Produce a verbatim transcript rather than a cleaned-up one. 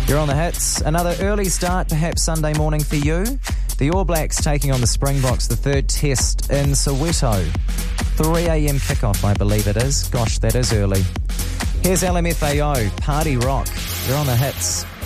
You're on the hits. Another early start, perhaps Sunday morning for you. The All Blacks taking on the Springboks, the third test in Soweto. three a.m. kickoff, I believe it is. Gosh, that is early. Here's L M F A O, Party Rock. You're on the hits.